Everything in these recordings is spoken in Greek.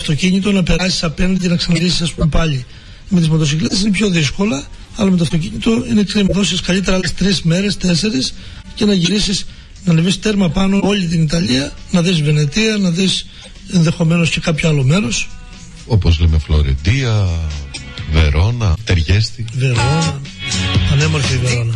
αυτοκίνητο να περάσεις απέναντι και να ξαναγυρίσεις, ας πούμε, πάλι. Με τις μοτοσυκλέτες είναι πιο δύσκολα, αλλά με το αυτοκίνητο είναι να δώσεις καλύτερα άλλες 3 μέρες, 4 και να γυρίσεις, να ανεβείς τέρμα πάνω όλη την Ιταλία, να δεις Βενετία, να δεις ενδεχομένως και κάποιο άλλο μέρος. Όπως λέμε Φλωρεντία, Βερόνα, Τεριέστη. Βερόνα, ανέμορφη η Βερόνα.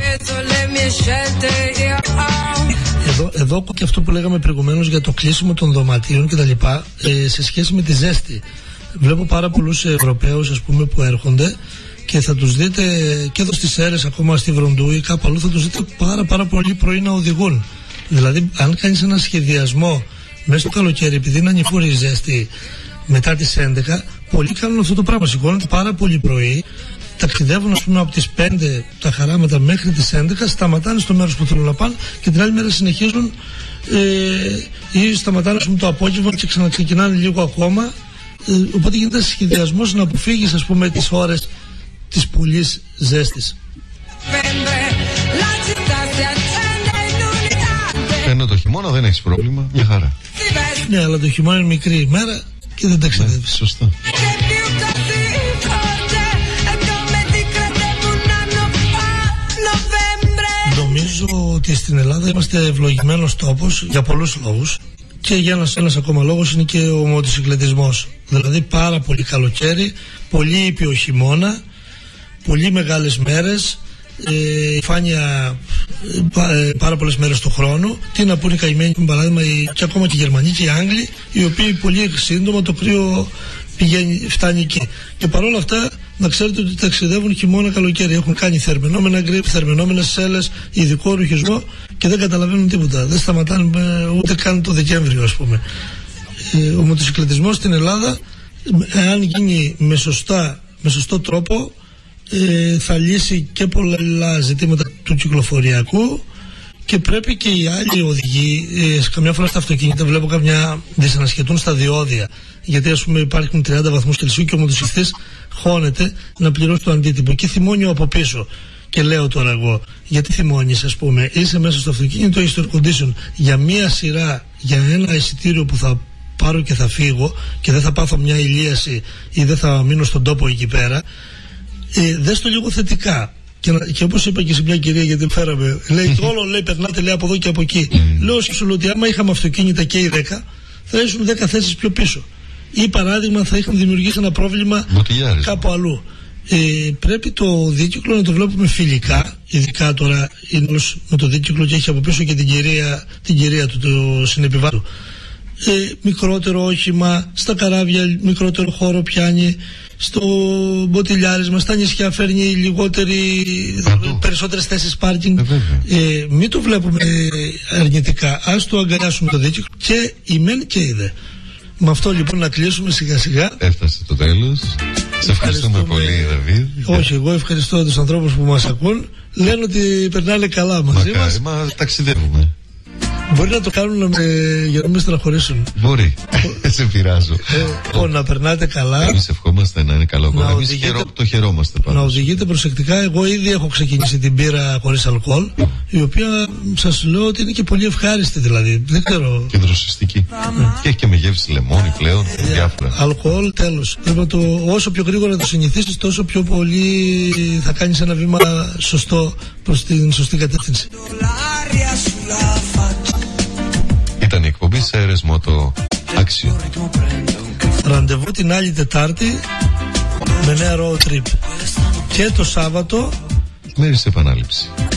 Εδώ και αυτό που λέγαμε προηγουμένως για το κλείσιμο των δωματίων και τα λοιπά, σε σχέση με τη ζέστη. Βλέπω πάρα πολλούς Ευρωπαίους, ας πούμε, που έρχονται και θα τους δείτε και εδώ στις Σέρρες, ακόμα στη Βροντού ή κάπου αλλού, θα τους δείτε πάρα πολύ πρωί να οδηγούν. Δηλαδή, αν κάνεις ένα σχεδιασμό μέσα στο καλοκαίρι, επειδή είναι ανηφόρη η ζέστη μετά τις 11, πολλοί κάνουν αυτό το πράγμα. Σηκώνονται πάρα πολύ πρωί, ταξιδεύουν, ας πούμε, από τις 5 τα χαράματα μέχρι τις 11, σταματάνε στο μέρος που θέλουν να πάνε και την άλλη μέρα συνεχίζουν ή σταματάνε, ας πούμε, το απόγευμα και ξαναξεκινάνε λίγο ακόμα. Οπότε γίνεται σχεδιασμός να αποφύγεις, ας πούμε, τις ώρες της πολλής ζέστης. Ενώ το χειμώνα δεν έχεις πρόβλημα, μια χαρά. Ναι, αλλά το χειμώνα είναι μικρή ημέρα και δεν ταξιδεύεις. Ναι, σωστά. Νομίζω ότι στην Ελλάδα είμαστε ευλογημένος τόπος για πολλούς λόγους. Και για ένας ακόμα λόγος είναι και ο μοτοσυκλετισμός. Δηλαδή πάρα πολύ καλοκαίρι, πολύ ήπιο χειμώνα, πολύ μεγάλες μέρες, φάνεια πάρα πολλές μέρες του χρόνου. Τι να πούνε οι καημένοι, παράδειγμα, και ακόμα και οι Γερμανοί και οι Άγγλοι, οι οποίοι πολύ σύντομα το κρύο φτάνει εκεί. Και παρόλα αυτά, να ξέρετε ότι ταξιδεύουν χειμώνα καλοκαίρι. Έχουν κάνει θερμαινόμενα γκριπ, θερμαινόμενες σέλες, ειδικό ρουχισμό και δεν καταλαβαίνουν τίποτα. Δεν σταματάνε ούτε καν το Δεκέμβριο, ας πούμε. Ο μοτοσυκλετισμός στην Ελλάδα, αν γίνει με σωστό τρόπο, θα λύσει και πολλά ζητήματα του κυκλοφοριακού. Και πρέπει και οι άλλοι οδηγοί, καμιά φορά στα αυτοκίνητα βλέπω καμιά δυσανασχετούν στα διόδια. Γιατί, ας πούμε, υπάρχουν 30 βαθμούς Κελσίου και ο μοτοσυκλετιστής χώνεται να πληρώσει το αντίτυπο και θυμώνει από πίσω. Και λέω τώρα εγώ, γιατί θυμώνεις, ας πούμε, είσαι μέσα στο αυτοκίνητο, έχεις το air condition για μία σειρά, για ένα εισιτήριο που θα πάρω και θα φύγω και δεν θα πάθω μια ηλίαση ή δεν θα μείνω στον τόπο εκεί πέρα. Δες το λίγο θετικά. Και όπως είπα και σε μια κυρία, γιατί φέραμε, λέει, όλο λέει περνάτε, λέει, από εδώ και από εκεί. Λέω σου ότι άμα είχαμε αυτοκίνητα και οι 10, θα ήσουν 10 θέσεις πιο πίσω. Ή παράδειγμα, θα είχαν δημιουργήσει ένα πρόβλημα κάπου αλλού. Πρέπει το δίκυκλο να το βλέπουμε φιλικά, ειδικά τώρα είναι με το δίκυκλο και έχει από πίσω και την κυρία του, το συνεπιβάτου. Μικρότερο όχημα, στα καράβια μικρότερο χώρο πιάνει, στο μποτιλιάρισμα, στα νησιά φέρνει περισσότερες θέσεις πάρκινγκ. Μην το βλέπουμε αρνητικά, ας το αγκαλιάσουμε το δίκυκλο και η μεν και η δε. Με αυτό λοιπόν να κλείσουμε σιγά σιγά. Έφτασε το τέλος. Σε ευχαριστούμε πολύ, Δαβίδ. Όχι, εγώ ευχαριστώ τους ανθρώπους που μας ακούν. Λένε ότι περνάνε καλά μαζί μας. Μα ταξιδεύουμε. Μπορεί να το κάνουν για να μην στεναχωρήσουν. Μπορεί. Σε πειράζω. Να περνάτε καλά. Εμείς ευχόμαστε να είναι καλό. Εμείς το χαιρόμαστε πάντα. Να οδηγείτε προσεκτικά. Εγώ ήδη έχω ξεκινήσει την μπύρα χωρίς αλκοόλ, η οποία σας λέω ότι είναι και πολύ ευχάριστη, δηλαδή. Δεν ξέρω. Και δροσιστική. Και έχει και με γεύση λεμόνι πλέον. Διάφορα. Αλκοόλ, τέλος. Πρέπει όσο πιο γρήγορα το συνηθίσεις, τόσο πιο πολύ θα κάνεις ένα βήμα σωστό προς την σωστή κατεύθυνση. Ήταν η εκπομπή σε Moto Action. Ραντεβού την άλλη Τετάρτη με νέα road trip. Και το Σάββατο μέρη σε επανάληψη.